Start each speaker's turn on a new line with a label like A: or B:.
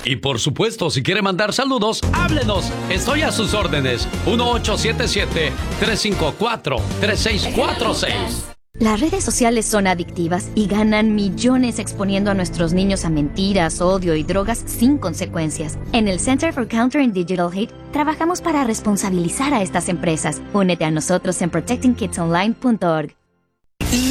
A: Y por supuesto, si quiere mandar saludos, háblenos. Estoy a sus órdenes. 1877-354-3646.
B: Las redes sociales son adictivas y ganan millones exponiendo a nuestros niños a mentiras, odio y drogas sin consecuencias. En el Center for Countering Digital Hate trabajamos para responsabilizar a estas empresas. Únete a nosotros en protectingkidsonline.org.